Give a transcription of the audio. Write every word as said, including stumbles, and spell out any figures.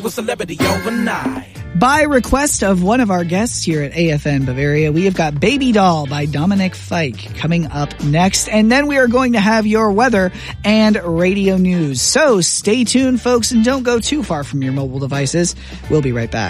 with celebrity overnight. By request of one of our guests here at A F N Bavaria, we have got Baby Doll by Dominic Fike coming up next. And then we are going to have your weather and radio news. So stay tuned, folks, and don't go too far from your mobile devices. We'll be right back.